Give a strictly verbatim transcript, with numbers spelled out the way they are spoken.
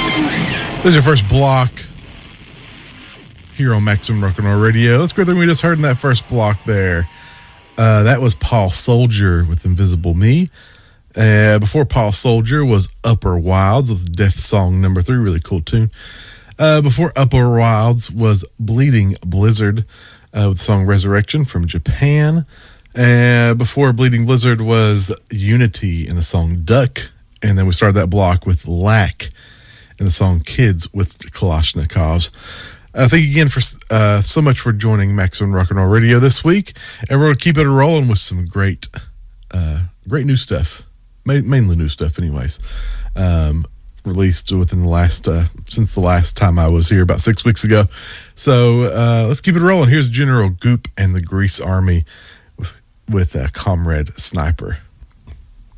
There's your first block here on Maximum Rock and Roll Radio. Let's go through what we just heard in that first block there. Uh, that was Paul Soldier with Invisible Me. Uh, before Paul Soldier was Upper Wilds with Death Song number three. Really cool tune. Uh, before Upper Wilds was Bleeding Blizzard uh, with the song Resurrection from Japan. Uh, before Bleeding Blizzard was Unity in the song Duck. And then we started that block with Lack in the song Kids with Kalashnikovs. Uh, thank you again for uh, so much for joining Maximum Rock and Roll Radio this week. And we're going to keep it rolling with some great, uh, great new stuff. Ma- mainly new stuff anyways. Um, released within the last, uh, since the last time I was here about six weeks ago. So uh, let's keep it rolling. Here's General Goop and the Grease Army with, with uh, Comrade Sniper.